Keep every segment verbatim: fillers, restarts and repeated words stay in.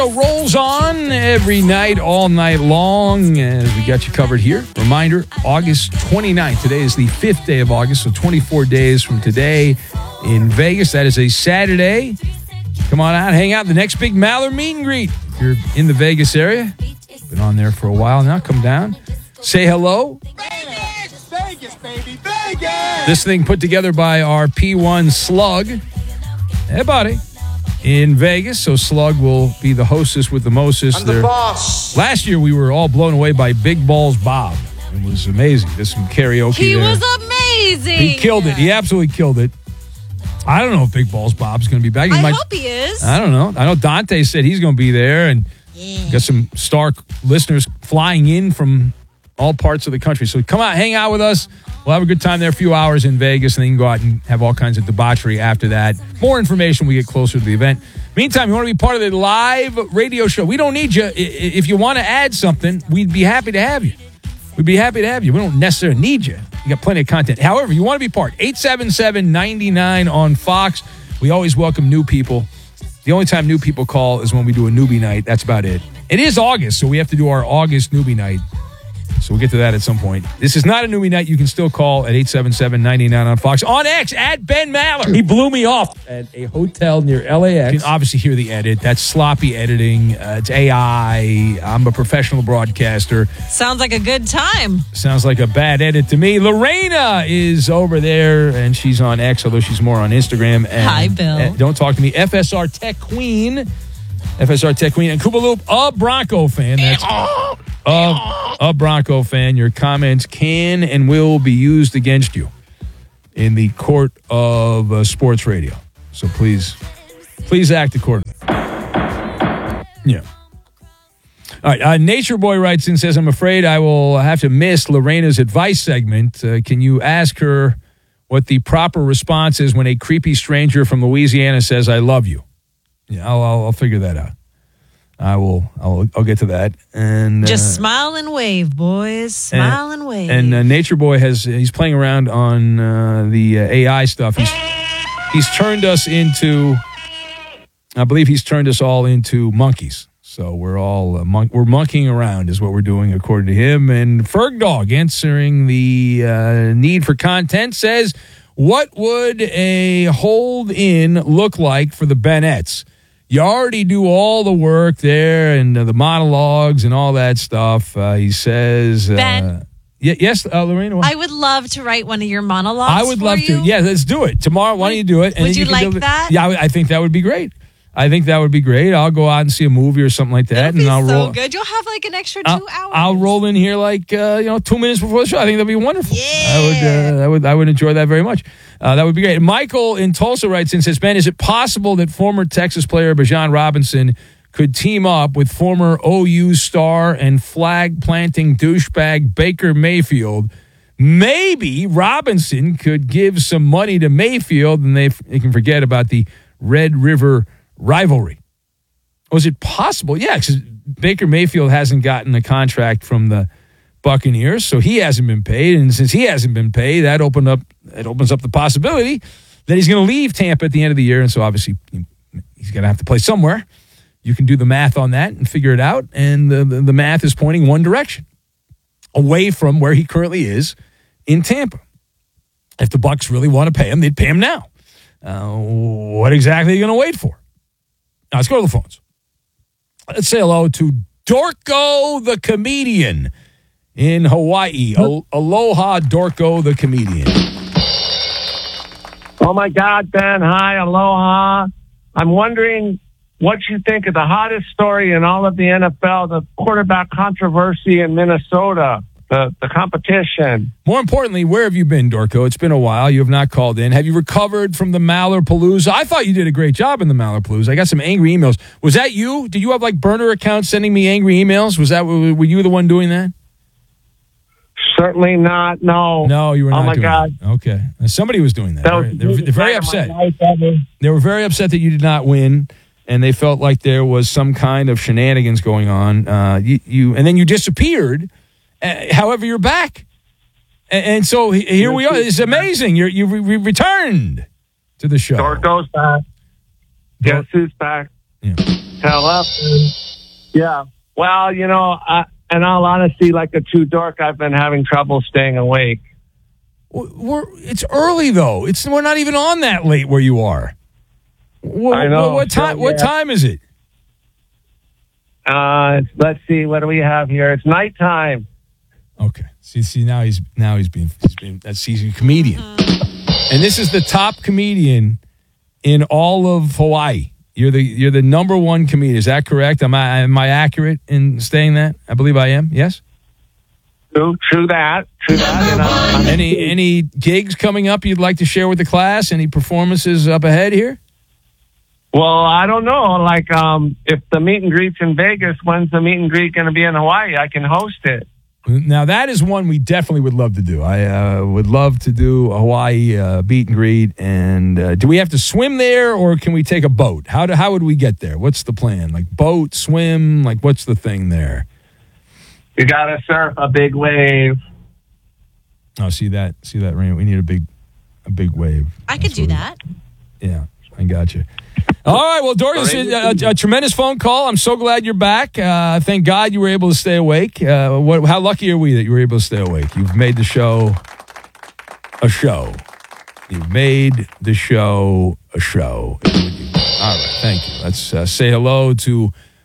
Rolls on every night, all night long, as we got you covered here. Reminder, August twenty-ninth. Today is the fifth day of August, so twenty-four days from today in Vegas. That is a Saturday. Come on out, hang out. The next big Maller meet and greet. If you're in the Vegas area, been on there for a while now, come down. Say hello. Vegas, Vegas, baby, Vegas! This thing put together by our P one Slug. Hey, buddy. In Vegas, so Slug will be the hostess with the mostest. I'm the there. boss. Last year, we were all blown away by Big Balls Bob. It was amazing. There's some karaoke He there. was amazing. He killed it. He absolutely killed it. I don't know if Big Balls Bob's going to be back. He I might, hope he is. I don't know. I know Dante said he's going to be there, and Yeah. got some star listeners flying in from all parts of the country. So come out, hang out with us. We'll have a good time there, a few hours in Vegas, and then you can go out and have all kinds of debauchery after that. More information when we get closer to the event. Meantime, you want to be part of the live radio show. We don't need you. I- If you want to add something, we'd be happy to have you. We'd be happy to have you. We don't necessarily need you. You got plenty of content. However, you want to be part. eight seven seven, nine nine on Fox. We always welcome new people. The only time new people call is when we do a newbie night. That's about it. It is August, so we have to do our August newbie night. So we'll get to that at some point. This is not a newbie night. You can still call at eight seven seven, nine nine on Fox. On X, at Ben Maller. He blew me off at a hotel near L A X. You can obviously hear the edit. That's sloppy editing. Uh, it's A I. I'm a professional broadcaster. Sounds like a good time. Sounds like a bad edit to me. Lorena is over there, and she's on X, although she's more on Instagram. And, Hi, Bill. and don't talk to me. F S R Tech Queen. F S R Tech Queen. And Koopa Loop, a Bronco fan. That's a, a Bronco fan. Your comments can and will be used against you in the court of uh, sports radio. So please, please act accordingly. Yeah. All right. Uh, Nature Boy writes in, says, I'm afraid I will have to miss Lorena's advice segment. Uh, can you ask her what the proper response is when a creepy stranger from Louisiana says, I love you? Yeah, I'll, I'll, I'll figure that out. I will. I'll. I'll get to that. And Just uh, smile and wave, boys. Smile and, wave. And uh, Nature Boy has. He's playing around on uh, the uh, A I stuff. He's he's turned us into. I believe he's turned us all into monkeys. So we're all uh, mon- we're monkeying around is what we're doing according to him. And Ferg Dog, answering the uh, need for content, says, "What would a hold in look like for the Bennett's? You already do all the work there and uh, the monologues and all that stuff." Uh, he says, uh, Ben? y- yes, uh, Lorena? what? I would love to write one of your monologues. I would for love you. to. Yeah, let's do it. Tomorrow, why don't you do it? Would then you can like do it. that? Yeah, I, I think that would be great. I think that would be great. I'll go out and see a movie or something like that. That'd and be I'll so roll. good. You'll have like an extra 2 I'll, hours. I'll roll in here like uh, you know two minutes before the show. I think that'd be wonderful. Yeah. I would. Uh, I would. I would enjoy that very much. Uh, that would be great. Michael in Tulsa writes in, says, Ben, is it possible that former Texas player Bijan Robinson could team up with former O U star and flag planting douchebag Baker Mayfield? Maybe Robinson could give some money to Mayfield, and they, they can forget about the Red River rivalry. Was it possible? Yeah, because Baker Mayfield hasn't gotten a contract from the Buccaneers, so he hasn't been paid. And since he hasn't been paid, that opened up it opens up the possibility that he's going to leave Tampa at the end of the year. And so obviously he's going to have to play somewhere. You can do the math on that and figure it out. And the, the, the math is pointing one direction, away from where he currently is in Tampa. If the Bucs really want to pay him, they'd pay him now. Uh, what exactly are you going to wait for? Now, let's go to the phones. Let's say hello to Dorko the comedian in Hawaii. Al- Aloha, Dorko the comedian. Oh, my God, Ben. Hi, aloha. I'm wondering what you think of the hottest story in all of the N F L, the quarterback controversy in Minnesota, the, the competition. More importantly, where have you been, Dorko? It's been a while. You have not called in. Have you recovered from the Mallerpalooza? I thought you did a great job in the Mallerpalooza. I got some angry emails. Was that you? Did you have, like, burner accounts sending me angry emails? Was that, were you the one doing that? Certainly not, no. No, you were not Oh, my doing God. that. Okay. Somebody was doing that. That was They're, they're, the they're very time of my upset. life ever. They were very upset that you did not win, and they felt like there was some kind of shenanigans going on. Uh, you, you and then you disappeared. Uh, however, you're back, and, and so he- here we are. It's amazing. You're, you re- returned to the show. Dorko's back. Guess who's back? Yeah. Hello? Yeah. Well, you know, I, in all honesty, like a true dork, I've been having trouble staying awake. We're, it's early, though. It's We're not even on that late where you are. What, I know. What, what time, yeah. what time is it? Uh, let's see. What do we have here? It's nighttime. Okay. See, see now he's now he's being he's being that's he's a comedian, and this is the top comedian in all of Hawaii. You're the you're the number one comedian. Is that correct? Am I am I accurate in saying that? I believe I am. Yes. True, true that. True that. And I'm, I'm any any gigs coming up you'd like to share with the class? Any performances up ahead here? Well, I don't know. Like, um, if the meet and greet's in Vegas, when's the meet and greet going to be in Hawaii? I can host it. Now, that is one we definitely would love to do. I uh, would love to do a Hawaii uh, meet and greet. And uh, do we have to swim there, or can we take a boat? How do, how would we get there? What's the plan? Like boat, swim? Like what's the thing there? You got to surf a big wave. Oh, see that? See that, Rain? We need a big, a big wave. I could That's do what we- that. Yeah, I got you. All right, well, Dorcas, a, a, a tremendous phone call. I'm so glad you're back. Uh, thank God you were able to stay awake. Uh, what, how lucky are we that you were able to stay awake? You've made the show a show. You've made the show a show. All right, thank you. Let's uh, say hello to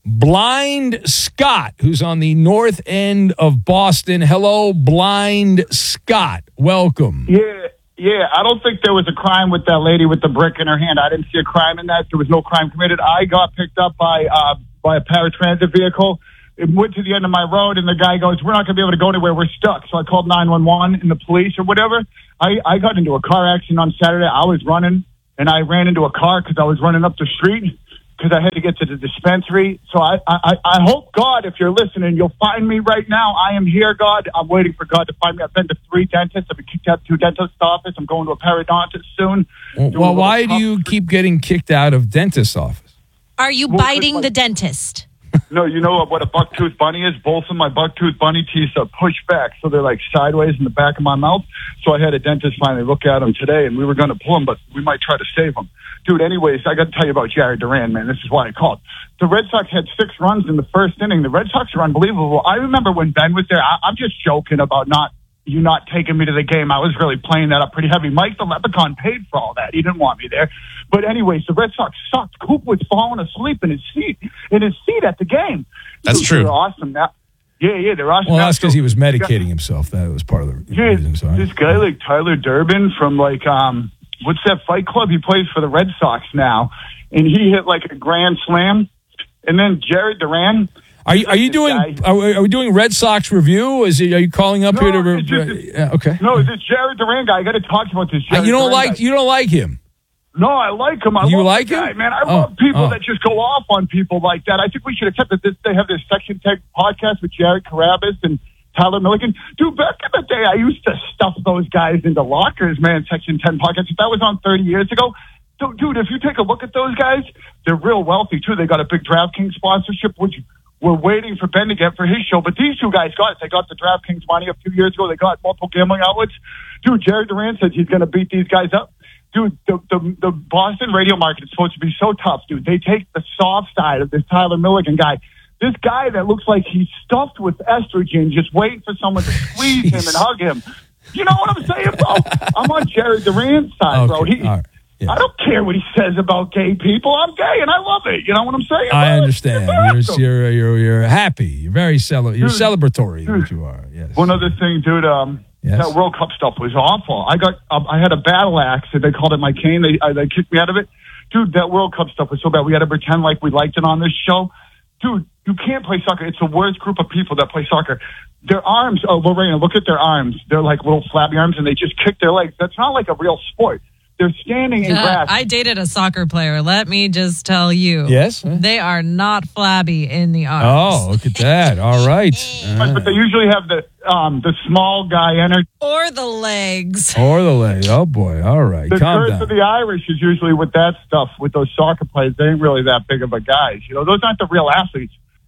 Blind Scott, who's on the north end of Boston. Hello, Blind Scott. Welcome. Yeah. Yeah, I don't think there was a crime with that lady with the brick in her hand. I didn't see a crime in that. There was no crime committed. I got picked up by uh, by a paratransit vehicle. It went to the end of my road, and the guy goes, "We're not going to be able to go anywhere. We're stuck." So I called nine one one and the police or whatever. I, I got into a car accident on Saturday. I was running, and I ran into a car because I was running up the street because I had to get to the dispensary. So I, I, I hope, God, if you're listening, you'll find me right now. I am here, God. I'm waiting for God to find me. I've been to three dentists. I've been kicked out of two dentist office. I'm going to a periodontist soon. Well, well why do you keep getting kicked out of dentist's office? Are you Well, biting like- the dentist? No, you know what a bucktooth bunny is? Both of my bucktooth bunny teeth are pushed back, so they're like sideways in the back of my mouth. So I had a dentist finally look at them today, and we were going to pull them, but we might try to save them. Dude, anyways, I got to tell you about Jared Duran, man. This is why I called. The Red Sox had six runs in the first inning. The Red Sox are unbelievable. I remember when Ben was there. I, I'm just joking about not you not taking me to the game. I was really playing that up pretty heavy. Mike the Leprechaun paid for all that. He didn't want me there. But anyways, the Red Sox sucked. Coop was falling asleep in his seat, in his seat at the game. That's Dude, true. They're awesome now. Yeah, yeah, they're awesome. Well, now. that's because So- he was medicating himself. That was part of the Yeah, reason. So I- this guy like Tyler Durbin from like um, what's that Fight Club? He plays for the Red Sox now, and he hit like a grand slam. And then Jared Duran. Are you are you this doing guy- are we, are we doing Red Sox review? Is it, are you calling up No, here to? Re- it's just- re- yeah, okay. No, this Jared Duran guy. I got to talk about this. Uh, Jared you don't Duran like guy. you don't like him. No, I like him. I You love like the guy, him? man. I Oh, love people oh. that just go off on people like that. I think we should accept that this, they have this Section ten podcast with Jared Carabas and Tyler Milligan. Dude, back in the day, I used to stuff those guys into lockers, man, Section ten podcast. If that was on thirty years ago, dude, dude, if you take a look at those guys, they're real wealthy, too. They got a big DraftKings sponsorship, which we're waiting for Ben to get for his show. But these two guys got it. They got the DraftKings money a few years ago. They got multiple gambling outlets. Dude, Jared Duran says he's going to beat these guys up. Dude, the, the the Boston radio market is supposed to be so tough, dude. They take the soft side of this Tyler Milligan guy. This guy that looks like he's stuffed with estrogen, just waiting for someone to squeeze him and hug him. You know what I'm saying, bro? I'm on Jared Duran's side, bro. Okay, He, all right. Yeah. I don't care what he says about gay people. I'm gay and I love it. You know what I'm saying? I bro? understand. It's awesome. You're, you're you're you're happy. You're very cele- You're Dude, celebratory. dude. What you are. Yes. One other thing, dude. Um, Yes. that World Cup stuff was awful. I got, um, I had a battle axe, and they called it my cane. They, uh, they kicked me out of it. Dude, that World Cup stuff was so bad. We had to pretend like we liked it on this show. Dude, you can't play soccer. It's the worst group of people that play soccer. Their arms, oh, Lorena, look at their arms. They're like little flabby arms, and they just kick their legs. That's not like a real sport. They're standing in Uh, grass. I dated a soccer player. Let me just tell you. Yes? They are not flabby in the arms. Oh, look at that. All right. But they usually have the um, the small guy energy. Or the legs. Or the leg. Oh boy. All right. The Calm curse down. of the Irish is usually with that stuff, with those soccer players. They ain't really that big of a guys. You know, those aren't the real athletes.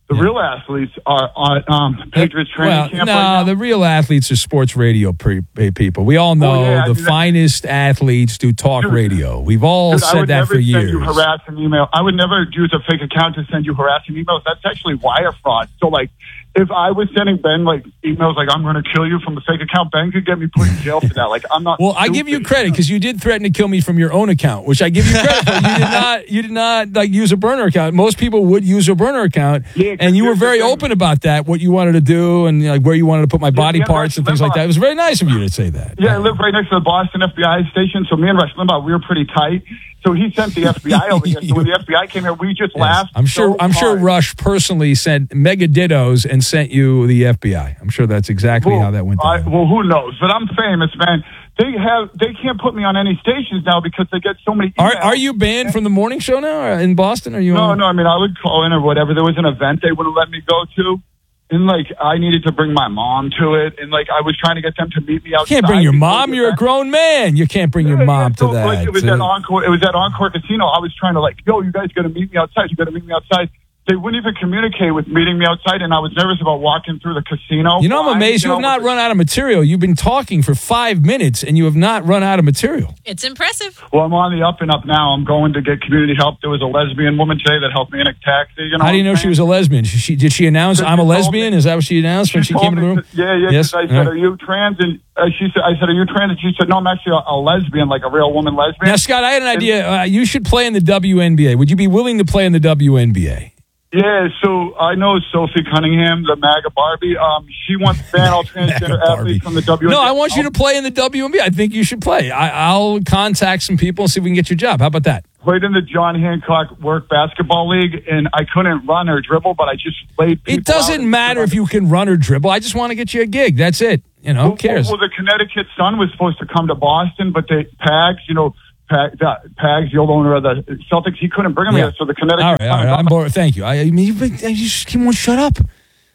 The Yeah. real athletes are on um, Patriots training Well, camp no, right now. the real athletes are sports radio pre- pre- people. We all know Oh, yeah, I the mean, that- finest athletes do talk Dude, radio. We've all Dude, I said would that never for send years. you harassing email. I would never use a fake account to send you harassing emails. That's actually wire fraud. So, like, if I was sending Ben like emails like I'm going to kill you from a fake account, Ben could get me put in jail for that. Like, I'm not. Well, I give you stupid. credit because you did threaten to kill me from your own account, which I give you credit for. You did not, you did not like use a burner account. Most people would use a burner account, Yeah, 'cause and you were here's the very thing. open about that, what you wanted to do, and like where you wanted to put my body me and parts Rush and things like Limbaugh- that. It was very nice of you to say that. Yeah, I live right next to the Boston F B I station, so me and Rush Limbaugh, we were pretty tight. So he sent the F B I over here. So when the F B I came here, we just Yes. laughed. I'm sure. so I'm sure hard. Rush personally sent mega dittos and sent you the F B I. I'm sure that's exactly Well, how that went I, down. well, who knows? But I'm famous, man. They have. They can't put me on any stations now because they get so many. Are emails. Are you banned from the morning show now or in Boston? Are you? No, on? no. I mean, I would call in or whatever. There was an event they wouldn't let me go to, and like I needed to bring my mom to it, and like I was trying to get them to meet me You outside. can't bring your before mom. the You're a event. grown man. You can't bring your Yeah, mom yeah, to so, that. Like, it was Uh, at Encore. It was at Encore Casino. I was trying to like, yo, you guys got to meet me outside. You got to meet me outside. They wouldn't even communicate with meeting me outside, and I was nervous about walking through the casino. You know, I'm blind, amazed you have know, not with run out of material. You've been talking for five minutes and you have not run out of material. It's impressive. the- Well, I'm on the up and up now. I'm going to get community help. There was a lesbian woman today that helped me in a taxi. You know, How do you what know I'm she was a lesbian? She, she- did she announce, She I'm a told lesbian? me. Is that what she announced when she told came in the me room? to- Yeah, yeah. Yes? 'cause I All said, right. "Are you trans?" And uh, she said, "I said, are you trans?" And she said, "No, I'm actually a, a lesbian, like a real woman lesbian." Now, Scott, I had an idea. Uh, you should play in the W N B A. Would you be willing to play in the W N B A? Yeah, so I know Sophie Cunningham, the MAGA Barbie. Um, she wants to ban all transgender Barbie. athletes from the W N B A. No, I want you to play in the W N B A. I think you should play. I, I'll contact some people and see if we can get your job. How about that? Played in the John Hancock Work Basketball League, and I couldn't run or dribble, but I just played people It doesn't out. matter if you can run or dribble. I just want to get you a gig. That's it. You know, who Well, cares? Well, the Connecticut Sun was supposed to come to Boston, but they Pags, you know, Pag, that- Pags, the old owner of the Celtics, he couldn't bring him Yeah. here. So the Connecticut All right, Sun. all right. I'm bored. Thank you. I, I mean, you've been, you just keep on shut up.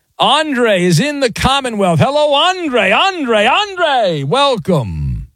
Andre is in the Commonwealth. Hello, Andre. Andre. Andre. Welcome.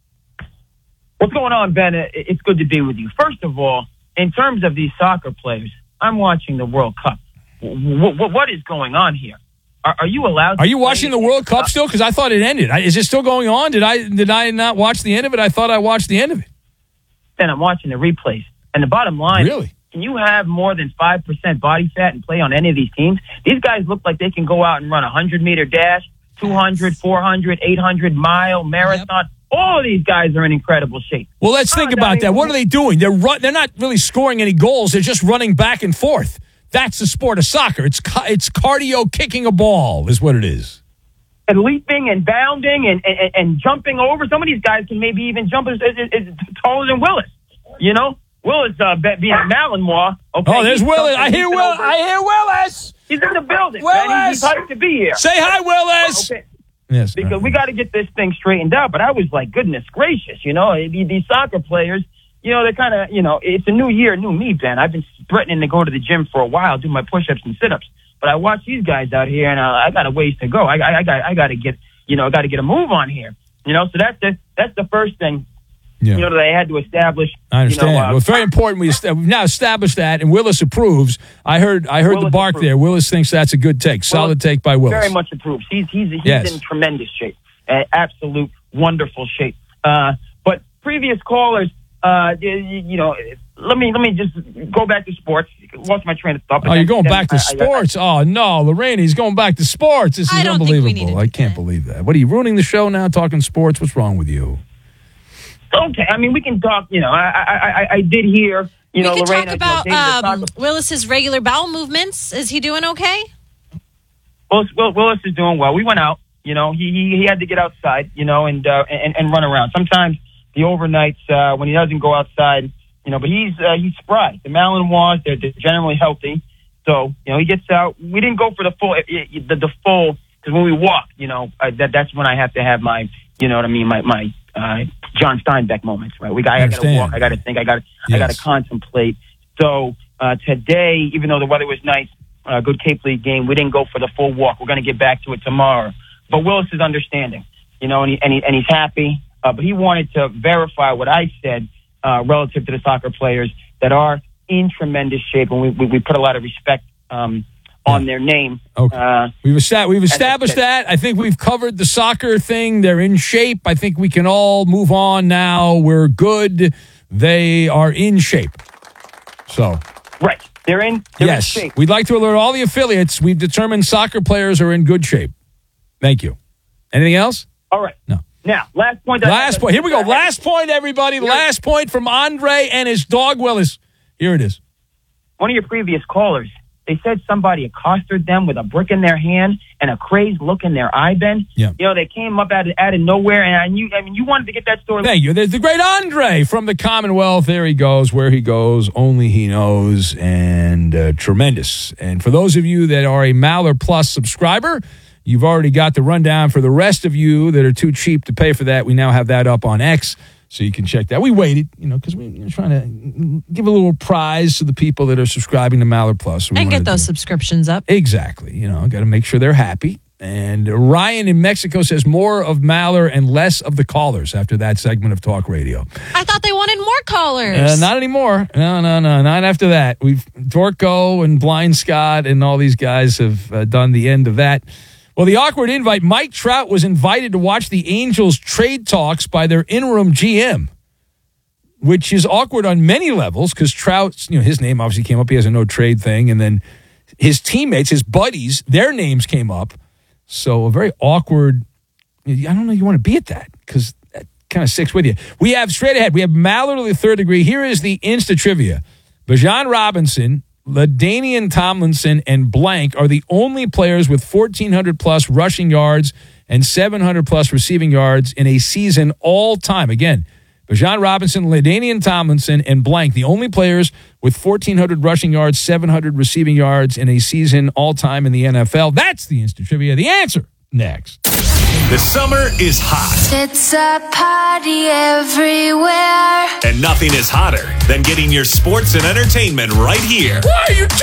What's going on, Ben? It- It's good to be with you. First of all, in terms of these soccer players, I'm watching the World Cup. W- w- what is going on here? Are, are you allowed? Are to you watching the play- World Cup still? Because I thought it ended. I, is it still going on? Did I did I not watch the end of it? I thought I watched the end of it. Then I'm watching the replays. And the bottom line, Really? can you have more than five percent body fat and play on any of these teams? These guys look like they can go out and run a hundred meter dash, two hundred, four hundred, eight hundred mile marathon. All of these guys are in incredible shape. Well, let's think Oh, about Daddy. that. What are they doing? They're run, They're not really scoring any goals. They're just running back and forth. That's the sport of soccer. It's ca- it's cardio kicking a ball is what it is. And leaping and bounding and, and, and jumping over. Some of these guys can maybe even jump as, as, as taller than Willis. You know, Willis uh, be- being at Malinois. Okay, Oh, there's he's Willis. jumping, I hear leaping Will. over. I hear Willis. He's in the building. Willis! Man. He's, he's hyped to be here. Say hi, Willis. Okay. Yes. Because right. we got to get this thing straightened out. But I was like, goodness gracious, you know, these, these soccer players, you know, they're kind of, you know, it's a new year, new me, Ben. I've been threatening to go to the gym for a while, do my push-ups and sit-ups. But I watch these guys out here, and uh, I got a ways to go. I, I, I got, I got to get, you know, I got to get a move on here. You know, so that's the that's the first thing. Yeah. You know, that I had to establish. I understand. You know, uh, well, it's very important. We est- we've now established that, and Willis approves. I heard. I heard the Willis bark approves. there. Willis thinks that's a good take. Solid Willis take by Willis. Very much approves. He's he's he's Yes. in tremendous shape, uh, absolute wonderful shape. Uh, but previous callers, uh, you, you know, let me let me just go back to sports. Lost my train of thought. but Oh, you're then- going then back to I- I- sports? Oh no, Lorraine, he's going back to sports. This is I don't think we unbelievable. need to I do can't that. believe that. What are you ruining the show now? Talking sports? What's wrong with you? Okay, I mean we can talk. You know, I I I, I did hear. You we know, could Lorraine, talk you know, about dated a um, soccer- Willis's regular bowel movements. Is he doing okay? Willis, Will- Willis is doing well. We went out. You know, he he, he had to get outside. You know, and uh, and and run around. Sometimes the overnights uh, when he doesn't go outside. You know, but he's uh, he's spry. The Malinois, they're, they're generally healthy. So you know, he gets out. We didn't go for the full it, it, the, the full because when we walk, you know, uh, that that's when I have to have my, you know what I mean, my my uh, John Steinbeck moments, right? We got I, I got to understand. walk. I got to think. I got I Yes. got to contemplate. So uh, today, even though the weather was nice, uh, good Cape League game, we didn't go for the full walk. We're going to get back to it tomorrow. But Willis is understanding, you know, and he, and, he, and he's happy. Uh, but he wanted to verify what I said uh, relative to the soccer players that are in tremendous shape, and we, we, we put a lot of respect um, on their name. Okay. Uh, We've, esta- we've established that's- that. I think we've covered the soccer thing. They're in shape. I think we can all move on now. We're good. They are in shape. So, right. They're in, they're yes, in shape. we'd like to alert all the affiliates. We've determined soccer players are in good shape. Thank you. Anything else? All right. No. Now, last point. that- Last point. Here we go. Last point, everybody. Here- Last point from Andre and his dog Willis. Here it is. One of your previous callers, they said somebody accosted them with a brick in their hand and a crazed look in their eye bend. Yeah. You know, they came up out of, out of nowhere, and I knew. I mean, you wanted to get that story. Thank you. There's the great Andre from the Commonwealth. There he goes. Where he goes, only he knows. And uh, tremendous. And for those of you that are a Maller Plus subscriber, you've already got the rundown. For the rest of you that are too cheap to pay for that, we now have that up on X, so you can check that. We waited, you know, because we we're trying to give a little prize to the people that are subscribing to Maller Plus. So we And wanted get to those do it. subscriptions up. Exactly. You know, got to make sure they're happy. And Ryan in Mexico says more of Maller and less of the callers after that segment of talk radio. I thought they wanted more callers. Uh, not anymore. No, no, no, not after that. We've Dorco and Blind Scott and all these guys have uh, done the end of that. Well, the awkward invite, Mike Trout was invited to watch the Angels trade talks by their interim G M, which is awkward on many levels because Trout, you know, his name obviously came up. He has a no trade thing. And then his teammates, his buddies, their names came up. So a very awkward, I don't know you want to be at that because that kind of sticks with you. We have straight ahead, we have Maller to the third degree. Here is the Insta trivia. Bijan Robinson, LaDainian Tomlinson, and Blank are the only players with fourteen hundred plus rushing yards and seven hundred plus receiving yards in a season all time. Again, Bijan Robinson, LaDainian Tomlinson, and Blank, the only players with fourteen hundred rushing yards, seven hundred receiving yards in a season all time in the N F L. That's the Insta Trivia. The answer next. The summer is hot, It's a party everywhere. and nothing is hotter than getting your sports and entertainment right here. Why are you